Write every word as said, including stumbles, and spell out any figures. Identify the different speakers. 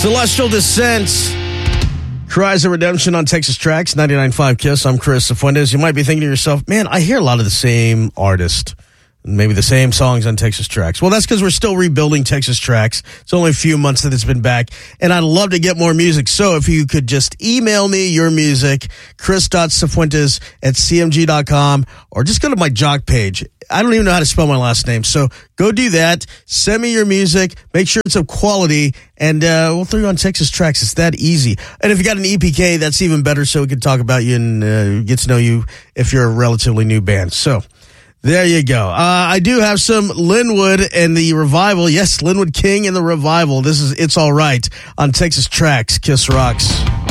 Speaker 1: Celestial Descent, Cries of Redemption on Texas Tracks, ninety-nine point five KISS. I'm Chris Fuentes. You might be thinking to yourself, man, I hear a lot of the same artist, maybe the same songs on Texas Tracks. Well, that's because we're still rebuilding Texas Tracks. It's only a few months that it's been back, and I'd love to get more music. So if you could just email me your music, chris.cifuentes at cmg dot com, or just go to my Jock page. I don't even know how to spell my last name, so go do that. Send me your music. Make sure it's of quality, and uh, we'll throw you on Texas Tracks. It's that easy. And if you got an E P K, that's even better, so we can talk about you and uh, get to know you if you're a relatively new band. So there you go. Uh, I do have some Linwood and the Revival. Yes, Linwood King and the Revival. This is It's All Right on Texas Tracks. KISS rocks.